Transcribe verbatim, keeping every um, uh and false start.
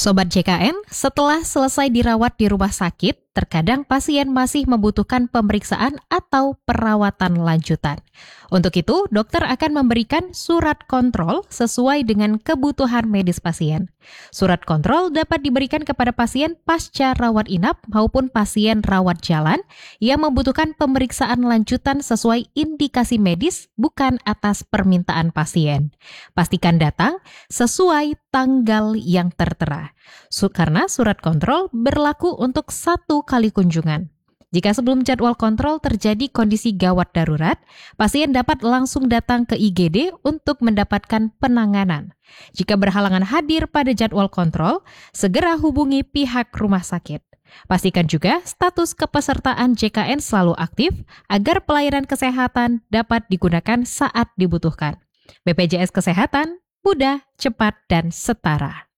Sobat J K N, setelah selesai dirawat di rumah sakit, terkadang pasien masih membutuhkan pemeriksaan atau perawatan lanjutan. Untuk itu, dokter akan memberikan surat kontrol sesuai dengan kebutuhan medis pasien. Surat kontrol dapat diberikan kepada pasien pasca rawat inap maupun pasien rawat jalan yang membutuhkan pemeriksaan lanjutan sesuai indikasi medis, bukan atas permintaan pasien. Pastikan datang sesuai tanggal yang tertera. Karena surat kontrol berlaku untuk satu kali kunjungan. Jika sebelum jadwal kontrol terjadi kondisi gawat darurat, pasien dapat langsung datang ke I G D untuk mendapatkan penanganan. Jika berhalangan hadir pada jadwal kontrol, segera hubungi pihak rumah sakit. Pastikan juga status kepesertaan J K N selalu aktif agar pelayanan kesehatan dapat digunakan saat dibutuhkan. B P J S Kesehatan, mudah, cepat, dan setara.